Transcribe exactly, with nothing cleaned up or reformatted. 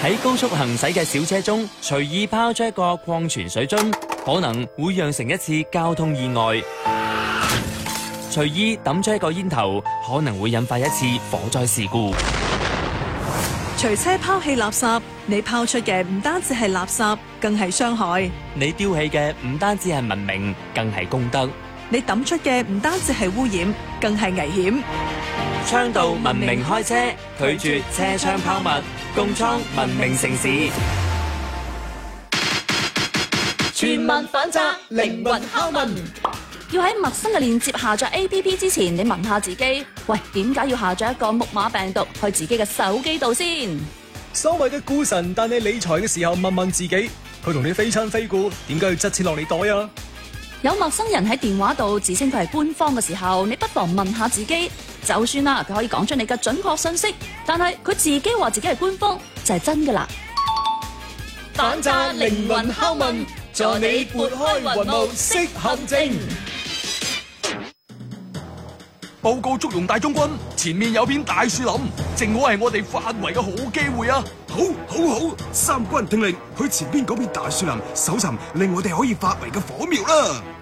喺高速行駛嘅小車中，隨意拋出一個礦泉水樽，可能會釀成一次交通意外；隨意抌出一個煙頭，可能會引發一次火災事故。 隨車拋棄垃圾，你拋出嘅唔單止係垃圾，更係傷害； 你丟棄嘅唔單止係文明，更係公德； 你抌出嘅唔單止係污染，更係危險。 倡導文明開車，拒絕車窗拋物，共創文明城市。 全民反詐，靈魂拷問。 要喺陌生嘅鏈接下載 A P P 之前，你問下自己，喂，點解要下載一個木馬病毒去自己嘅手機度先？ 所謂嘅股神帶你理財嘅時候，問問自己，佢同你非親非故，點解要執錢落你袋啊？ 有陌生人喺電話度自稱佢係官方嘅時候，你不妨問下自己，就算啦，佢可以講出你嘅準確信息，但係佢自己話自己係官方，就係真噶啦。 反詐靈魂拷問，助你撥開雲霧識陷阱。 報告祝融大將軍，前面有片大樹林，正好係我哋發圍嘅好機會啊！ 好，好，好，三軍聽令，去前邊嗰片大樹林搜尋令我哋可以發圍嘅火苗啦！